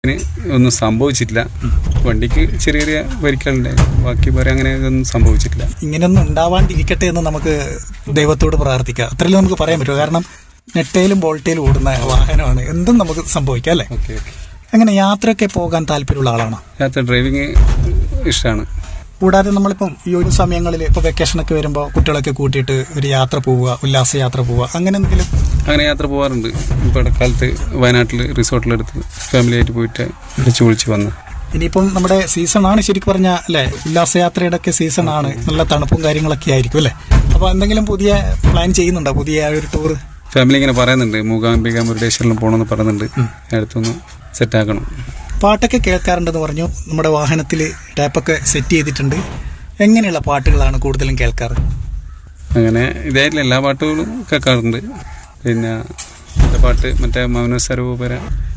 ഒന്നും സംഭവിച്ചിട്ടില്ല. വണ്ടിക്ക് ചെറിയ ചെറിയ പരിക്കുകളുണ്ടായി, ബാക്കി പറയാൻ അങ്ങനെ ഒന്നും സംഭവിച്ചിട്ടില്ല. ഇങ്ങനെയൊന്നും ഉണ്ടാവാണ്ടിരിക്കട്ടെ എന്ന് നമുക്ക് ദൈവത്തോട് പ്രാർത്ഥിക്കാം. അത്രയും നമുക്ക് പറയാൻ പറ്റുമോ? കാരണം നെട്ടയിലും ബോൾട്ടയിലും ഓടുന്ന വാഹനമാണ്, എന്തും നമുക്ക് സംഭവിക്കാം അല്ലേ? ഓക്കെ. അങ്ങനെ യാത്രയൊക്കെ പോകാൻ താല്പര്യമുള്ള ആളാണോ? യാത്ര ഡ്രൈവിങ് ഇഷ്ടമാണ്. കൂടാതെ നമ്മളിപ്പം ഈ ഒരു സമയങ്ങളിൽ ഇപ്പോൾ വെക്കേഷനൊക്കെ വരുമ്പോൾ കുട്ടികളൊക്കെ കൂട്ടിയിട്ട് ഒരു യാത്ര പോവുക, ഉല്ലാസയാത്ര പോവുക, അങ്ങനെ എന്തെങ്കിലും? അങ്ങനെ യാത്ര പോകാറുണ്ട്. ഇപ്പോൾ ഇടക്കാലത്ത് വയനാട്ടിൽ റിസോർട്ടിലെടുത്ത് ഫാമിലിയായിട്ട് പോയിട്ട് അടിച്ചു പൊളിച്ച് വന്ന്. ഇനിയിപ്പം നമ്മുടെ സീസണാണ് ശരിക്കും പറഞ്ഞാൽ അല്ലേ, ഉല്ലാസയാത്രയുടെ ഒക്കെ സീസണാണ്, നല്ല തണുപ്പും കാര്യങ്ങളൊക്കെ ആയിരിക്കും അല്ലേ? അപ്പോൾ എന്തെങ്കിലും പുതിയ പ്ലാൻ ചെയ്യുന്നുണ്ടോ, പുതിയ ഒരു ടൂർ? ഫാമിലി ഇങ്ങനെ പറയുന്നുണ്ട്, മൂകാംബിക മുരുടേശ്വരിലും പോകണമെന്ന് പറയുന്നുണ്ട്. അടുത്തൊന്ന് സെറ്റാക്കണം. പാട്ടൊക്കെ കേൾക്കാറുണ്ടെന്ന് പറഞ്ഞു. നമ്മുടെ വാഹനത്തിൽ ടാപ്പൊക്കെ സെറ്റ് ചെയ്തിട്ടുണ്ട്. എങ്ങനെയുള്ള പാട്ടുകളാണ് കൂടുതലും കേൾക്കാറ്? അങ്ങനെ ഇതായിട്ടില്ല, എല്ലാ പാട്ടുകളും കേൾക്കാറുണ്ട്. പിന്നെ പാട്ട് മറ്റേ മൗന സരോവര